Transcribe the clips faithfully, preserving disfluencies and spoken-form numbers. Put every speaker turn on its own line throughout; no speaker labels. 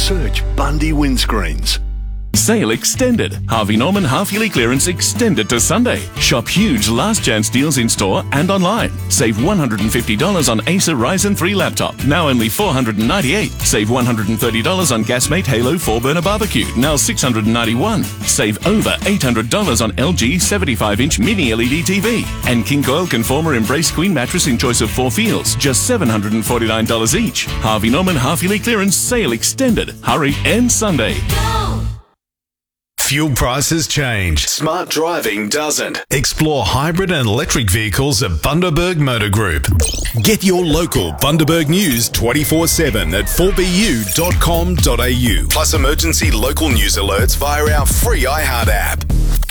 Search Bundy Windscreens.
Sale extended. Harvey Norman half-yearly clearance extended to Sunday. Shop huge last chance deals in store and online. Save one hundred fifty dollars on Acer Ryzen three laptop, now only four hundred ninety-eight dollars. Save one hundred thirty dollars on Gasmate Halo four burner barbecue, now six hundred ninety-one dollars. Save over eight hundred dollars on L G seventy-five inch mini L E D T V. And King Coil Conformer Embrace Queen mattress in choice of four feels, just seven hundred forty-nine dollars each. Harvey Norman half-yearly clearance sale extended. Hurry, end Sunday.
Fuel prices change.
Smart driving doesn't.
Explore hybrid and electric vehicles at Bundaberg Motor Group. Get your local Bundaberg news twenty-four seven at four b u dot com dot a u. Plus emergency local news alerts via our free iHeart app.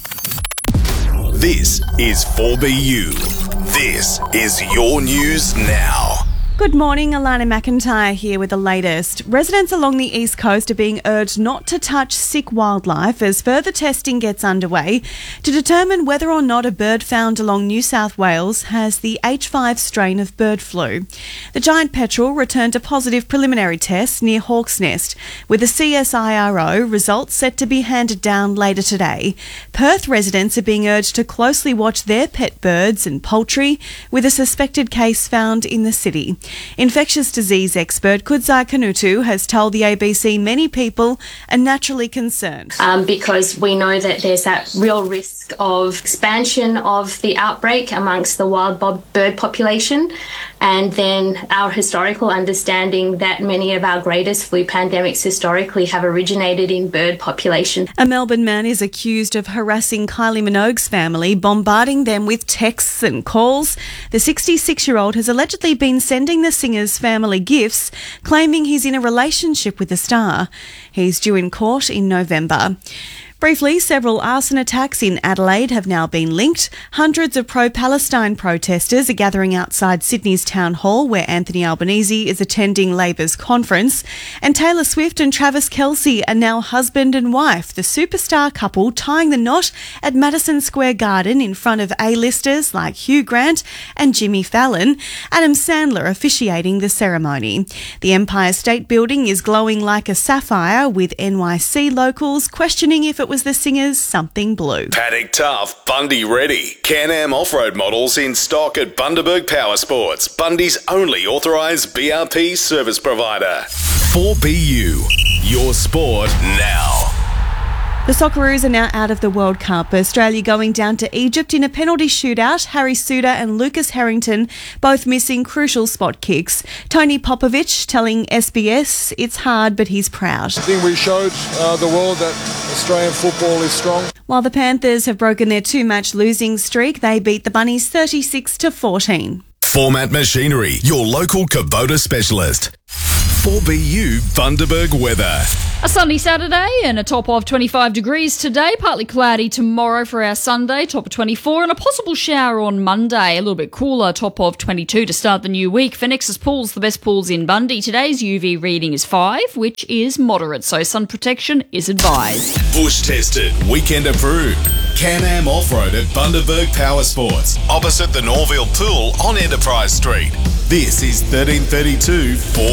This is four B U. This is your news now.
Good morning, Alana McIntyre here with the latest. Residents along the East Coast are being urged not to touch sick wildlife as further testing gets underway to determine whether or not a bird found along New South Wales has the H five strain of bird flu. The giant petrel returned a positive preliminary test near Hawk's Nest, with the C S I R O results set to be handed down later today. Perth residents are being urged to closely watch their pet birds and poultry, with a suspected case found in the city. Infectious disease expert Kudzai Kanutu has told the A B C many people are naturally concerned.
Um, because we know that there's that real risk of expansion of the outbreak amongst the wild bob bird population, and then our historical understanding that many of our greatest flu pandemics historically have originated in bird population.
A Melbourne man is accused of harassing Kylie Minogue's family, bombarding them with texts and calls. The sixty-six-year-old has allegedly been sending the singer's family gifts, claiming he's in a relationship with the star. He's due in court in November. Briefly, several arson attacks in Adelaide have now been linked. Hundreds of pro-Palestine protesters are gathering outside Sydney's Town Hall, where Anthony Albanese is attending Labor's conference. And Taylor Swift and Travis Kelce are now husband and wife, the superstar couple tying the knot at Madison Square Garden in front of A-listers like Hugh Grant and Jimmy Fallon. Adam Sandler officiating the ceremony. The Empire State Building is glowing like a sapphire, with N Y C locals questioning if it was the singer's Something Blue.
Paddock Tough, Bundy ready. Can-Am off-road models in stock at Bundaberg Power Sports, Bundy's only authorised B R P service provider. four B U, your sport now.
The Socceroos are now out of the World Cup. Australia going down to Egypt in a penalty shootout. Harry Suter and Lucas Harrington both missing crucial spot kicks. Tony Popovich telling S B S it's hard, but he's proud.
I think we showed uh, the world that Australian football is strong.
While the Panthers have broken their two-match losing streak, they beat the Bunnies thirty-six to fourteen.
Format Machinery, your local Kubota specialist. four B U Bundaberg weather.
A sunny Saturday and a top of twenty-five degrees today. Partly cloudy tomorrow for our Sunday, top of twenty-four, and a possible shower on Monday. A little bit cooler, top of twenty-two to start the new week. For Nexus Pools, the best pools in Bundy. Today's U V reading is five, which is moderate, so sun protection is advised.
Bush tested, weekend approved. Can-Am Off-Road at Bundaberg Power Sports, opposite the Norville Pool on Enterprise Street. This is thirteen thirty-two four